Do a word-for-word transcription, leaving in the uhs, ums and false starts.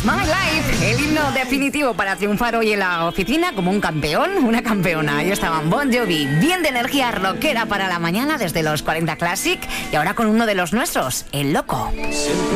It's My Life, el himno definitivo para triunfar hoy en la oficina como un campeón, una campeona. Ahí estaban Bon Jovi, bien de energía rockera para la mañana desde los cuarenta Classic y ahora con uno de los nuestros, El Loco.